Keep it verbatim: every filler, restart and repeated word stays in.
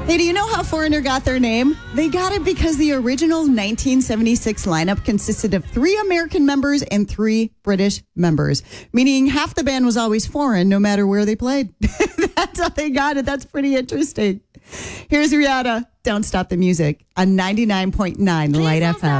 Hey, do you know how Foreigner got their name? They got it because the original nineteen seventy-six lineup consisted of three American members and three British members, meaning half the band was always foreign no matter where they played. That's how they got it. That's pretty interesting. Here's Rihanna, Don't Stop the Music on ninety-nine point nine Light F M.